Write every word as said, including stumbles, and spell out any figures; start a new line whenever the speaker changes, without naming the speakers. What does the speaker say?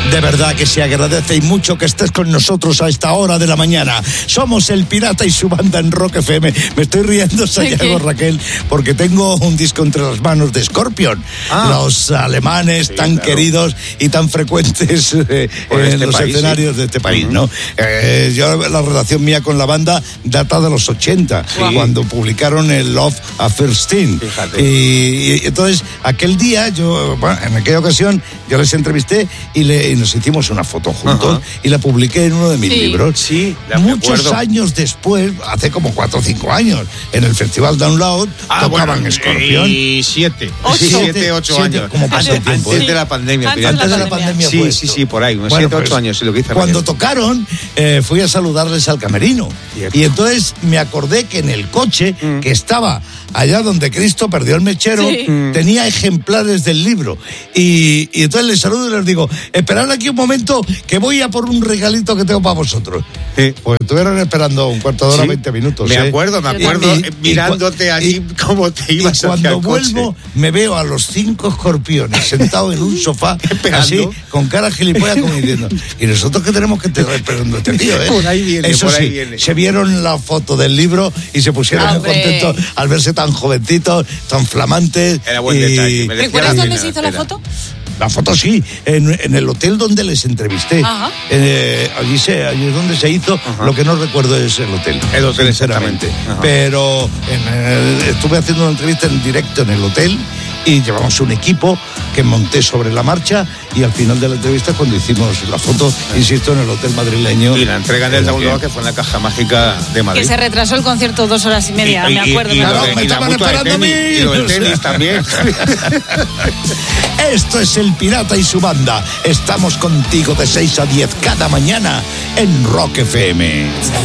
De verdad que se agradece y mucho que estés con nosotros a esta hora de la mañana. Somos El Pirata y su banda en Rock F M. Me estoy riendo, Santiago, Raquel, porque tengo un disco entre las manos de Scorpion. Ah, los alemanes sí, tan claro. queridos y tan frecuentes eh, en este los país, escenarios sí. de este país, uh-huh. ¿no? Eh, yo, la relación mía con la banda data de los ochenta, sí. cuando publicaron el Love Affair Sting. Fíjate. Y, y entonces, aquel día, yo, bueno, en aquella ocasión, yo les entrevisté y le nos hicimos una foto juntos, uh-huh. y la publiqué en uno de mis sí. libros.
Sí,
muchos
acuerdo.
años después, hace como cuatro o cinco años, en el Festival Download, ah, tocaban bueno, Scorpion.
Y siete,
ocho.
siete, ocho siete, años.
Como pasó
antes,
tiempo,
antes
¿eh?
de la pandemia.
Antes, antes de la pandemia.
Sí,
fue
sí,
esto.
sí, por ahí, unos
bueno,
siete, ocho
pues,
años, sí, lo que hice.
Cuando tocaron, eh, fui a saludarles al camerino. Cierto. Y entonces me acordé que en el coche, mm. que estaba allá donde Cristo perdió el mechero, sí. tenía ejemplares del libro. Y, y entonces les saludo y les digo, esperad aquí un momento que voy a por un regalito que tengo para vosotros. Sí. Pues estuvieron esperando un cuarto de hora, sí. veinte minutos.
Me
¿eh?
acuerdo, me acuerdo, y, mirándote y, allí y, cómo te ibas
y
hacia el
cuando vuelvo,
coche.
me veo a los cinco escorpiones sentados en un sofá, así, con cara gilipollas, como diciendo, y nosotros que tenemos que estar esperando a este tío, ¿eh?
Por ahí viene,
Eso
por ahí
sí,
viene.
Se vieron la foto del libro y se pusieron muy contentos al verse tan jovencitos, tan flamantes.
Era buen
y...
detalle.
¿Recuerdas dónde se hizo la foto?
La foto sí, en, en el hotel donde les entrevisté. Ajá. Eh, allí, se, allí es donde se hizo. Ajá. Lo que no recuerdo es el hotel.
El hotel, sinceramente.
Pero en el, estuve haciendo una entrevista en directo en el hotel y llevamos un equipo que monté sobre la marcha y al final de la entrevista, cuando hicimos la foto, insisto, en el hotel madrileño.
Y la entrega del download que fue en la Caja Mágica de Madrid.
Que se retrasó el concierto dos horas y media, y, me acuerdo.
Y, y,
me
y, me estaban esperando a mí.
Y lo del tenis también.
Esto es El Pirata y su banda. Estamos contigo de seis a diez cada mañana en Rock F M.